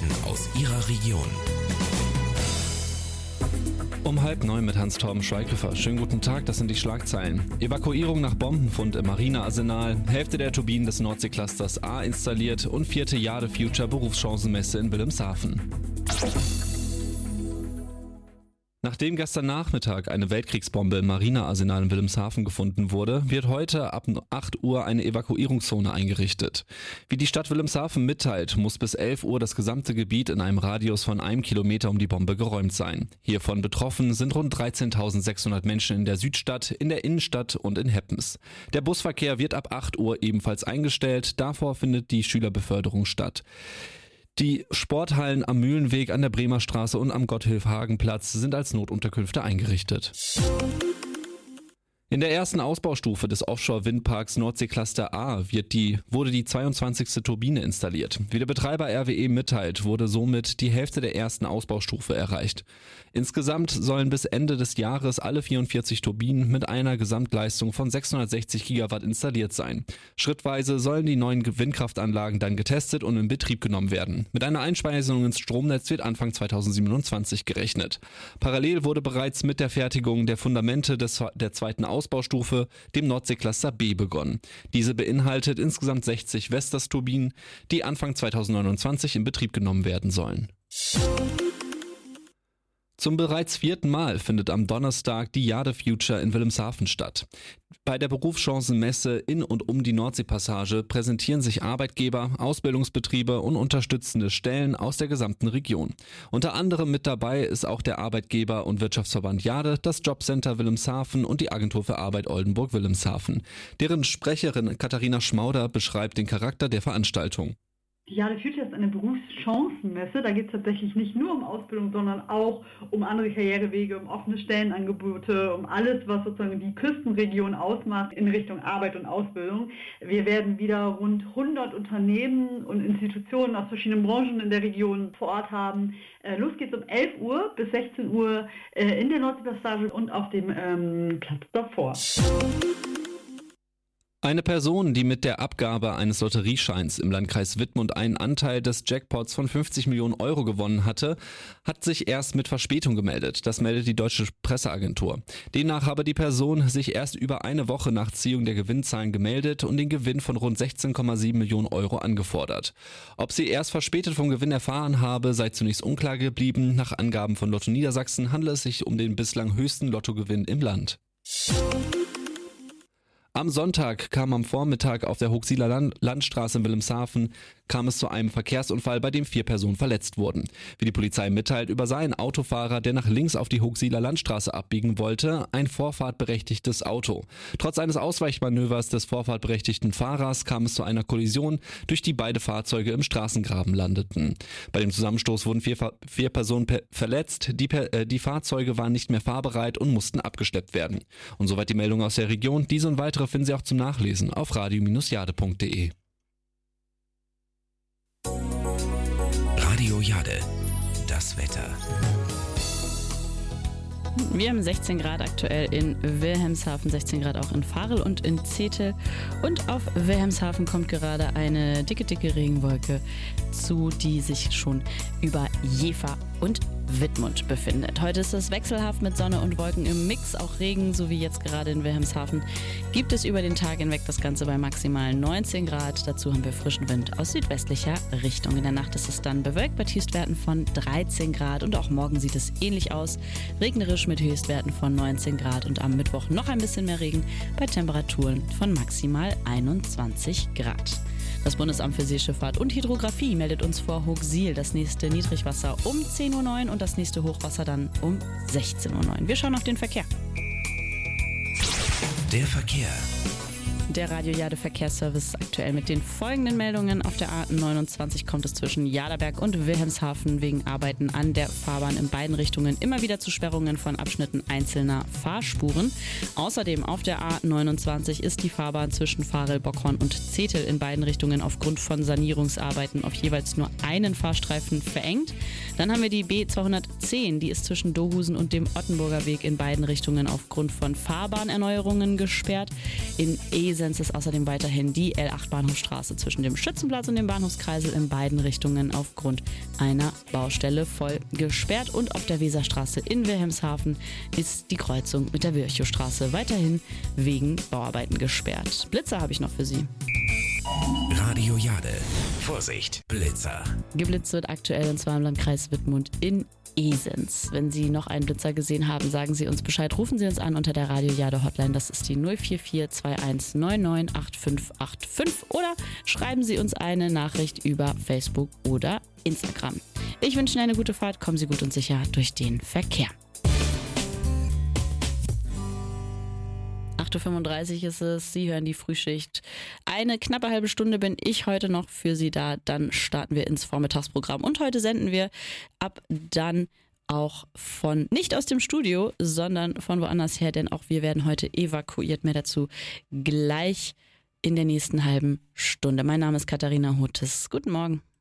Nachrichten aus Ihrer Region. Um 8:30 mit Hans-Torben Schweighöfer. Schönen guten Tag, das sind die Schlagzeilen. Evakuierung nach Bombenfund im Marinearsenal, Hälfte der Turbinen des Nordseeclusters A installiert und 4. Jade Future Berufschancenmesse in Wilhelmshaven. Nachdem gestern Nachmittag eine Weltkriegsbombe im Marinearsenal in Wilhelmshaven gefunden wurde, wird heute ab 8 Uhr eine Evakuierungszone eingerichtet. Wie die Stadt Wilhelmshaven mitteilt, muss bis 11 Uhr das gesamte Gebiet in einem Radius von 1 Kilometer um die Bombe geräumt sein. Hiervon betroffen sind rund 13.600 Menschen in der Südstadt, in der Innenstadt und in Heppens. Der Busverkehr wird ab 8 Uhr ebenfalls eingestellt, davor findet die Schülerbeförderung statt. Die Sporthallen am Mühlenweg, an der Bremer Straße und am Gotthilf-Hagen-Platz sind als Notunterkünfte eingerichtet. In der ersten Ausbaustufe des Offshore-Windparks Nordseecluster A wurde die 22. Turbine installiert. Wie der Betreiber RWE mitteilt, wurde somit die Hälfte der ersten Ausbaustufe erreicht. Insgesamt sollen bis Ende des Jahres alle 44 Turbinen mit einer Gesamtleistung von 660 Gigawatt installiert sein. Schrittweise sollen die neuen Windkraftanlagen dann getestet und in Betrieb genommen werden. Mit einer Einspeisung ins Stromnetz wird Anfang 2027 gerechnet. Parallel wurde bereits mit der Fertigung der Fundamente der zweiten Ausbaustufe, dem Nordseecluster B, begonnen. Diese beinhaltet insgesamt 60 Vestas-Turbinen, die Anfang 2029 in Betrieb genommen werden sollen. Zum bereits 4. Mal findet am Donnerstag die Jade Future in Wilhelmshaven statt. Bei der Berufschancenmesse in und um die Nordseepassage präsentieren sich Arbeitgeber, Ausbildungsbetriebe und unterstützende Stellen aus der gesamten Region. Unter anderem mit dabei ist auch der Arbeitgeber- und Wirtschaftsverband Jade, das Jobcenter Wilhelmshaven und die Agentur für Arbeit Oldenburg-Wilhelmshaven. Deren Sprecherin Katharina Schmauder beschreibt den Charakter der Veranstaltung. Die Jade Future ist eine Berufschancenmesse. Da geht es tatsächlich nicht nur um Ausbildung, sondern auch um andere Karrierewege, um offene Stellenangebote, um alles, was sozusagen die Küstenregion ausmacht in Richtung Arbeit und Ausbildung. Wir werden wieder rund 100 Unternehmen und Institutionen aus verschiedenen Branchen in der Region vor Ort haben. Los geht's um 11 Uhr bis 16 Uhr in der Nordseepassage und auf dem Platz davor. Eine Person, die mit der Abgabe eines Lotteriescheins im Landkreis Wittmund einen Anteil des Jackpots von 50 Millionen Euro gewonnen hatte, hat sich erst mit Verspätung gemeldet. Das meldet die Deutsche Presseagentur. Demnach habe die Person sich erst über eine Woche nach Ziehung der Gewinnzahlen gemeldet und den Gewinn von rund 16,7 Millionen Euro angefordert. Ob sie erst verspätet vom Gewinn erfahren habe, sei zunächst unklar geblieben. Nach Angaben von Lotto Niedersachsen handelt es sich um den bislang höchsten Lottogewinn im Land. Am Sonntag kam am Vormittag auf der Hochsieler Landstraße in Wilhelmshaven zu einem Verkehrsunfall, bei dem 4 Personen verletzt wurden. Wie die Polizei mitteilt, übersah ein Autofahrer, der nach links auf die Hochsieler Landstraße abbiegen wollte, ein vorfahrtberechtigtes Auto. Trotz eines Ausweichmanövers des vorfahrtberechtigten Fahrers kam es zu einer Kollision, durch die beide Fahrzeuge im Straßengraben landeten. Bei dem Zusammenstoß wurden 4 Personen verletzt. Die Fahrzeuge waren nicht mehr fahrbereit und mussten abgeschleppt werden. Und soweit die Meldung aus der Region. Diese und weitere finden Sie auch zum Nachlesen auf radio-jade.de. Radio Jade, das Wetter. Wir haben 16 Grad aktuell in Wilhelmshaven, 16 Grad auch in Varel und in Zetel. Und auf Wilhelmshaven kommt gerade eine dicke Regenwolke zu, die sich schon über Jever und Wittmund befindet. Heute ist es wechselhaft mit Sonne und Wolken im Mix, auch Regen, so wie jetzt gerade in Wilhelmshaven. Gibt es über den Tag hinweg das Ganze bei maximal 19 Grad. Dazu haben wir frischen Wind aus südwestlicher Richtung. In der Nacht ist es dann bewölkt bei Tiefstwerten von 13 Grad und auch morgen sieht es ähnlich aus. Regnerisch mit Höchstwerten von 19 Grad und am Mittwoch noch ein bisschen mehr Regen bei Temperaturen von maximal 21 Grad. Das Bundesamt für Seeschifffahrt und Hydrographie meldet uns vor Hochsiel das nächste Niedrigwasser um 10:09 Uhr und das nächste Hochwasser dann um 16:09 Uhr. Wir schauen auf den Verkehr. Der Verkehr. Der Radio Jade Verkehrsservice aktuell mit den folgenden Meldungen. Auf der A29 kommt es zwischen Jaderberg und Wilhelmshaven wegen Arbeiten an der Fahrbahn in beiden Richtungen immer wieder zu Sperrungen von Abschnitten einzelner Fahrspuren. Außerdem auf der A29 ist die Fahrbahn zwischen Varel, Bockhorn und Zetel in beiden Richtungen aufgrund von Sanierungsarbeiten auf jeweils nur einen Fahrstreifen verengt. Dann haben wir die B210, die ist zwischen Dohusen und dem Ottenburger Weg in beiden Richtungen aufgrund von Fahrbahnerneuerungen gesperrt. In E6 Esens ist außerdem weiterhin die L8 Bahnhofstraße zwischen dem Schützenplatz und dem Bahnhofskreisel in beiden Richtungen aufgrund einer Baustelle voll gesperrt. Und auf der Weserstraße in Wilhelmshaven ist die Kreuzung mit der Virchowstraße weiterhin wegen Bauarbeiten gesperrt. Blitzer habe ich noch für Sie. Radio Jade. Vorsicht, Blitzer. Geblitzt wird aktuell und zwar im Landkreis Wittmund in Esens. Wenn Sie noch einen Blitzer gesehen haben, sagen Sie uns Bescheid. Rufen Sie uns an unter der Radio Jade Hotline. Das ist die 044 2199 8585 oder schreiben Sie uns eine Nachricht über Facebook oder Instagram. Ich wünsche Ihnen eine gute Fahrt. Kommen Sie gut und sicher durch den Verkehr. 8.35 Uhr ist es, Sie hören die Frühschicht. Eine knappe halbe Stunde bin ich heute noch für Sie da, dann starten wir ins Vormittagsprogramm. Und heute senden wir ab dann auch von, nicht aus dem Studio, sondern von woanders her, denn auch wir werden heute evakuiert. Mehr dazu gleich in der nächsten halben Stunde. Mein Name ist Katharina Hotes. Guten Morgen.